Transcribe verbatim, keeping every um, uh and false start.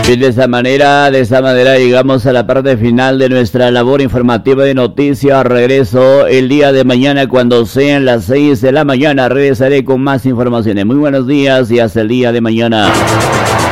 Y de esa manera, de esa manera llegamos a la parte final de nuestra labor informativa de noticias. Regreso el día de mañana cuando sean las seis de la mañana. Regresaré con más informaciones. Muy buenos días y hasta el día de mañana.